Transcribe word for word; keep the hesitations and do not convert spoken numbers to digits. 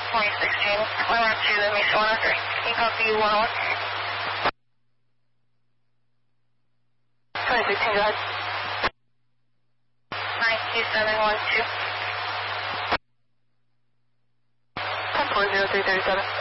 twenty sixteen, one one two, then Mesa one oh three. Can you copy one oh one? twenty sixteen, go ahead. nine two seven one two. ten four zero three thirty-seven.